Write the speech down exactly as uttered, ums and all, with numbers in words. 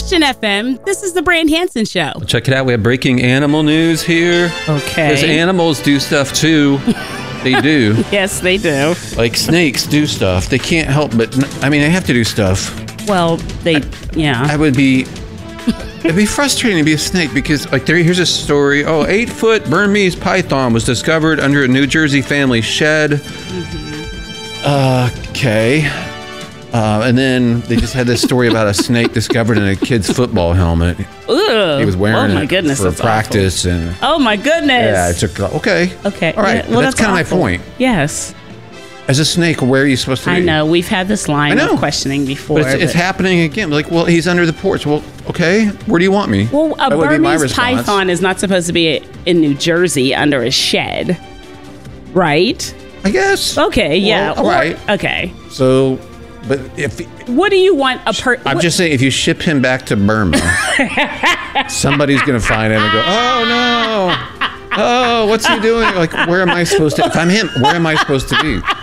Christian F M. This is the Brand Hansen Show. Check it out. We have breaking animal news here. Okay. Because animals do stuff too. They do. Yes, they do. Like snakes do stuff. They can't help but, I mean, they have to do stuff. Well, they, I, yeah. I would be, it'd be frustrating to be a snake because, like, there, here's a story. Oh, eight foot Burmese python was discovered under a New Jersey family shed. Mm-hmm. Uh, okay. Uh, and then they just had this story about a snake discovered in a kid's football helmet. Ugh. He was wearing oh my it goodness, for practice. Awful. and Oh, my goodness. Yeah, it took, okay. Okay. All right. Yeah, well, that's, that's kind of my point. Yes. As a snake, where are you supposed to be? I know. We've had this line of questioning before. But it's, it's but... happening again. Like, well, he's under the porch. Well, okay. Where do you want me? Well, a that would be my Burmese response. python is not supposed to be in New Jersey under a shed, right? I guess. Okay, yeah. Well, all right. Or, okay. So, but if... What do you want a per... I'm what, just saying, if you ship him back to Burma, somebody's going to find him and go, oh, no. Oh, what's he doing? Like, where am I supposed to... If I'm him, where am I supposed to be?